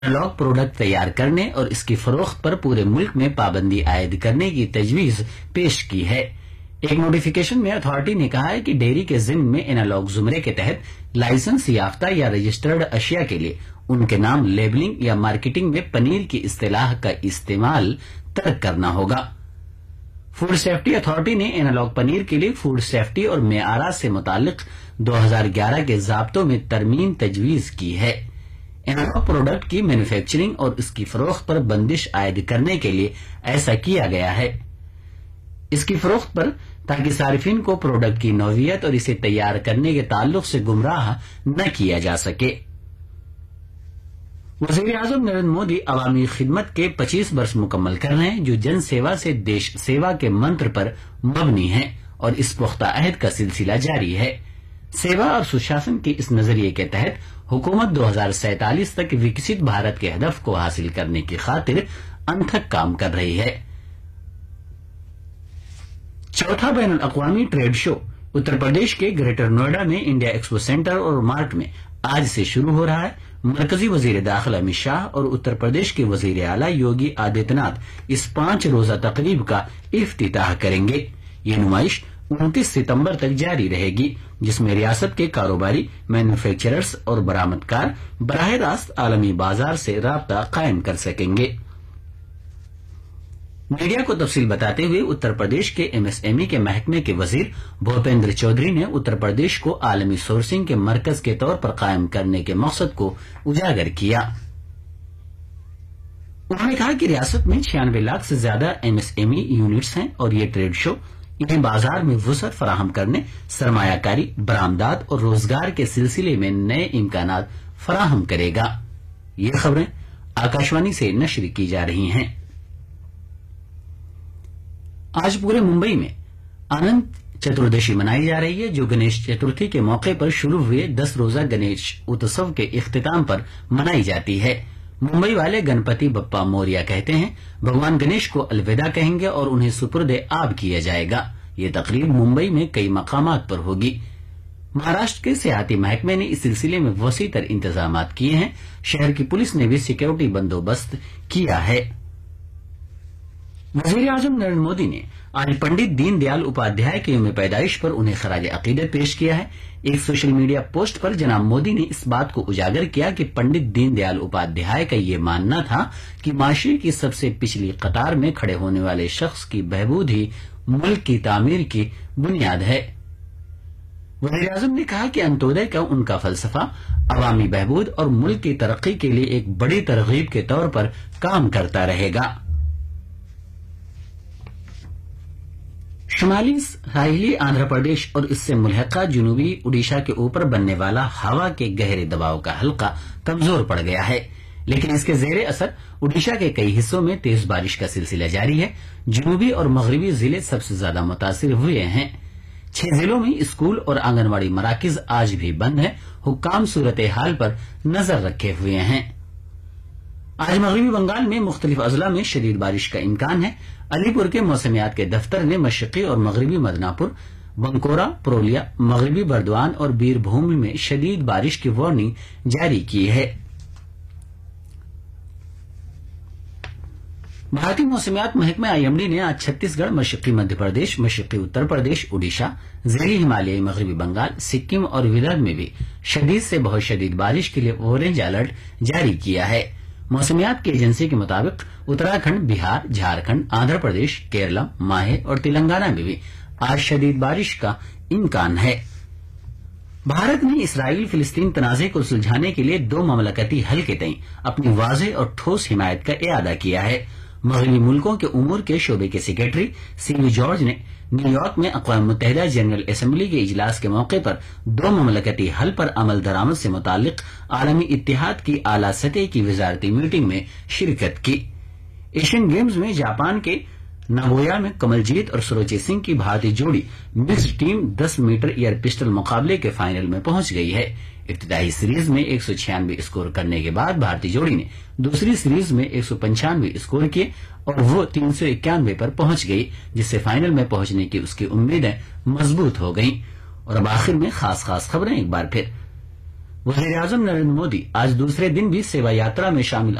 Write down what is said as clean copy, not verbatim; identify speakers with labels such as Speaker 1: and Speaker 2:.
Speaker 1: Analogue product تیار کرنے اور اس کی فروخت پر پورے ملک میں پابندی عائد کرنے کی تجویز پیش کی ہے۔ ایک نوٹیفیکیشن میں اتھارٹی نے کہا ہے کہ ڈیری کے ضمن میں انالوگ زمرے کے تحت لائسنس یافتہ یا رجسٹرڈ اشیاء کے لیے ان کے نام لیبلنگ یا مارکیٹنگ میں پنیر کی اصطلاح کا استعمال ترک کرنا ہوگا۔ فوڈ سیفٹی اتھارٹی نے انالوگ پنیر کے لیے فوڈ سیفٹی اور معیارات سے متعلق 2011 کے ضابطوں میں ترمیم تجویز کی ہے۔ انالوگ پروڈکٹ کی مینوفیکچرنگ اور اس کی فروخت پر بندش عائد کرنے کے لیے ایسا کیا گیا ہے، اس کی فروخت پر، تاکہ صارفین کو پروڈکٹ کی نوعیت اور اسے تیار کرنے کے تعلق سے گمراہ نہ کیا جا سکے۔ وزیر اعظم نریندر مودی عوامی خدمت کے 25 برس مکمل کر رہے ہیں، جو جن سیوا سے دیش سیوا کے منتر پر مبنی ہے اور اس پختہ عہد کا سلسلہ جاری ہے۔ سیوا اور سشاسن کے اس نظریے کے تحت حکومت 2047 تک وکست بھارت کے ہدف کو حاصل کرنے کی خاطر انتھک کام کر رہی ہے۔ چوتھا بین الاقوامی ٹریڈ شو اتر پردیش کے گریٹر نوئیڈا میں انڈیا ایکسپو سینٹر اور مارٹ میں آج سے شروع ہو رہا ہے۔ مرکزی وزیر داخلہ امت شاہ اور اتر پردیش کے وزیر اعلی یوگی آدتیہ ناتھ اس 5 روزہ تقریب کا افتتاح کریں گے۔ یہ نمائش 29 ستمبر تک جاری رہے گی، جس میں ریاست کے کاروباری، مینوفیکچررز اور برآمدکار براہ راست عالمی بازار سے رابطہ قائم کر سکیں گے۔ میڈیا کو تفصیل بتاتے ہوئے اتر پردیش کے ایم ایس ایم ای کے محکمے کے وزیر بھوپیندر چودھری نے اتر پردیش کو عالمی سورسنگ کے مرکز کے طور پر قائم کرنے کے مقصد کو اجاگر کیا۔ انہوں نے کہا کہ ریاست میں 96 لاکھ سے زیادہ M S M E units ہیں اور یہ ٹریڈ شو انہیں بازار میں وسعت فراہم کرنے، سرمایہ کاری، برآمدات اور روزگار کے سلسلے میں نئے امکانات فراہم کرے گا۔ یہ خبریں آکاشوانی سے نشر کی جا رہی ہیں۔ آج پورے ممبئی میں آنند چتردشی منائی جا رہی ہے، جو گنیش چترتھی کے موقع پر شروع ہوئے 10 روزہ گنیش اتسو کے اختتام پر منائی جاتی ہے۔ ممبئی والے گنپتی بپا موریا کہتے ہیں، بھگوان گنیش کو الوداع کہیں گے اور انہیں سپرد آب کیا جائے گا۔ یہ تقریب ممبئی میں کئی مقامات پر ہوگی۔ مہاراشٹر کے سیاحتی محکمے نے اس سلسلے میں وسیع تر انتظامات کیے ہیں۔ شہر کی پولیس نے بھی سیکورٹی بندوبست کیا ہے۔ وزیر اعظم نریندر مودی نے آج پنڈت دین دیال اپادھیائے کے یوم پیدائش پر انہیں خراج عقیدت پیش کیا ہے۔ ایک سوشل میڈیا پوسٹ پر جناب مودی نے اس بات کو اجاگر کیا کہ پنڈت دین دیال اپادھیائے کا یہ ماننا تھا کہ معاشرے کی سب سے پچھلی قطار میں کھڑے ہونے والے شخص کی بہبود ہی ملک کی تعمیر کی بنیاد ہے۔ وزیر اعظم نے کہا کہ انتودے کا ان کا فلسفہ عوامی بہبود اور ملک کی ترقی کے لیے ایک بڑی ترغیب کے طور پر کام کرتا رہے گا۔ شمالی ساحلی آندھرا پردیش اور اس سے ملحقہ جنوبی اڈیشہ کے اوپر بننے والا ہوا کے گہرے دباؤ کا حلقہ کمزور پڑ گیا ہے، لیکن اس کے زیر اثر اڈیشہ کے کئی حصوں میں تیز بارش کا سلسلہ جاری ہے۔ جنوبی اور مغربی ضلع سب سے زیادہ متاثر ہوئے ہیں۔ 6 ضلعوں میں اسکول اور آنگن واڑی مراکز آج بھی بند ہیں۔ حکام صورتحال پر نظر رکھے ہوئے ہیں۔ آج مغربی بنگال میں مختلف اضلاع میں شدید بارش کا امکان ہے۔ علی پور کے موسمیات کے دفتر نے مشرقی اور مغربی مدناپور، بنکورا، پرولیا، مغربی بردوان اور بیر بھوم میں شدید بارش کی وارننگ جاری کی ہے۔ بھارتی موسمیات محکمہ آئی ایم ڈی نے آج چھتیس گڑھ، مشرقی مدھیہ پردیش، مشرقی اتر پردیش، اڈیشہ، ذیلی ہمالیائی مغربی بنگال، سکم اور ودربھ میں بھی شدید سے بہت شدید بارش کے لیے اورنج الرٹ جاری کیا ہے۔ موسمیات کی ایجنسی کے مطابق اتراکھنڈ، بہار، جھارکھنڈ، آندھرا پردیش، کیرلا، ماہے اور تلنگانہ میں بھی آج شدید بارش کا امکان ہے۔ بھارت نے اسرائیل فلسطین تنازع کو سلجھانے کے لیے 2 مملکتی حل کے تئیں اپنی واضح اور ٹھوس حمایت کا اعادہ کیا ہے۔ مغربی ملکوں کے امور کے شعبے کے سیکرٹری سی وی جارج نے نیو یارک میں اقوام متحدہ جنرل اسمبلی کے اجلاس کے موقع پر 2 مملکتی حل پر عمل درآمد سے متعلق عالمی اتحاد کی اعلی سطح کی وزارتی میٹنگ میں شرکت کی۔ ایشین گیمز میں جاپان کے ناگویا میں کمل جیت اور سروچی سنگھ کی بھارتی جوڑی mixed team 10 metre year pistol مقابلے کے فائنل میں پہنچ گئی ہے۔ ابتدائی سیریز میں 196 اسکور کرنے کے بعد بھارتی جوڑی نے دوسری سیریز میں 195 اسکور کیے اور وہ 391 پر پہنچ گئی، جس سے فائنل میں پہنچنے کی اس کی امیدیں مضبوط ہو گئیں۔ اور اب آخر میں خاص خبریں ایک بار پھر۔ वज़ीर आज़म नरेंद्र मोदी आज दूसरे दिन भी सेवा यात्रा में शामिल